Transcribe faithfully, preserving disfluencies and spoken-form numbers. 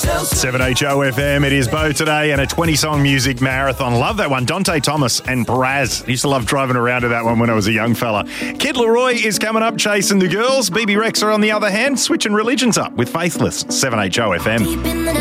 seven H O F M, it is Bo today and a twenty-song music marathon. Love that one. Dante Thomas and Braz. Used to love driving around to that one when I was a young fella. Kid Leroy is coming up chasing the girls. B B Rexa on the other hand, switching religions up with Faithless. seven H O F M.